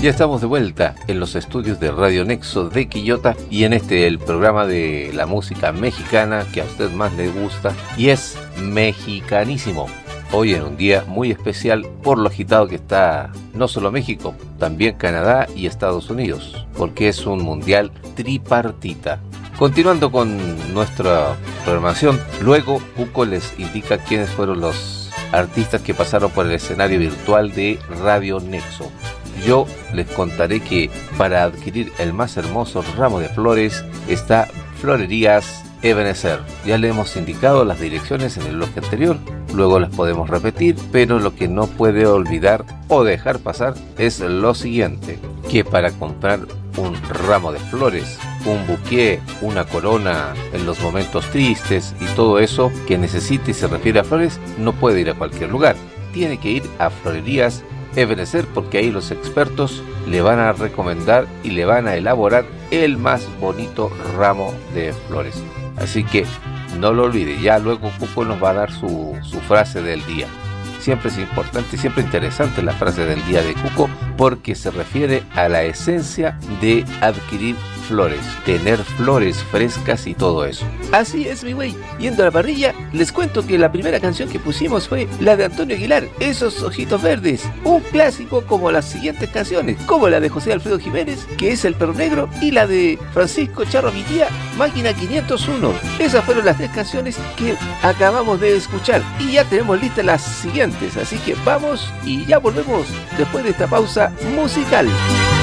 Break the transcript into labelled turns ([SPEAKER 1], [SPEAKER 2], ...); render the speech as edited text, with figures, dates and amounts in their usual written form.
[SPEAKER 1] Ya estamos de vuelta en los estudios de Radio Nexo de Quillota y en el programa de la música mexicana que a usted más le gusta y es mexicanísimo. Hoy en un día muy especial por lo agitado que está no solo México, también Canadá y Estados Unidos, porque es un mundial tripartita. Continuando con nuestra programación, luego Cuco les indica quiénes fueron los artistas que pasaron por el escenario virtual de Radio Nexo. Yo les contaré que para adquirir el más hermoso ramo de flores está Florerías Ebenezer. Ya le hemos indicado las direcciones en el bloque anterior, luego las podemos repetir, pero lo que no puede olvidar o dejar pasar es lo siguiente, que para comprar un ramo de flores, un buqué, una corona en los momentos tristes y todo eso que necesite y se refiere a flores, no puede ir a cualquier lugar. Tiene que ir a Florerías Ebenezer porque ahí los expertos le van a recomendar y le van a elaborar el más bonito ramo de flores. Así que no lo olvide, ya luego Cuco nos va a dar su frase del día. Siempre es importante, siempre interesante la frase del día de Cuco porque se refiere a la esencia de adquirir flores, tener flores frescas y todo eso.
[SPEAKER 2] Así es, mi güey. Yendo a la parrilla, les cuento que la primera canción que pusimos fue la de Antonio Aguilar, Esos Ojitos Verdes. Un clásico como las siguientes canciones, como la de José Alfredo Jiménez, que es El Perro Negro, y la de Francisco Charro Vitía, Máquina 501. Esas fueron las 3 canciones que acabamos de escuchar. Y ya tenemos listas las siguientes, así que vamos y ya volvemos después de esta pausa musical.